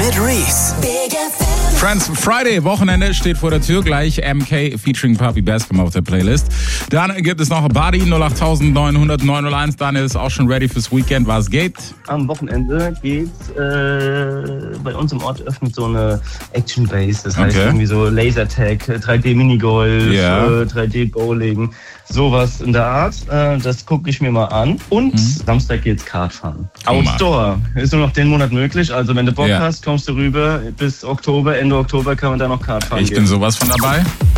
mit Reese. Friends Friday, Wochenende steht vor der Tür. Gleich MK featuring Papi Bascom auf der Playlist. Dann gibt es noch Buddy 08900 901. Daniel ist auch schon ready fürs Weekend. Was geht? Am Wochenende geht bei uns im Ort öffnet so eine Action Base. Das heißt irgendwie so Lasertag, 3D Minigolf, 3D Bowling, sowas in der Art. Das gucke ich mir mal an. Und Samstag geht's Kartfahren. Outdoor ist nur noch den Monat möglich. Also wenn du Bock hast, kommst du rüber. Bis Oktober, Ende Oktober kann man da noch Kart fahren. Ich bin sowas von dabei.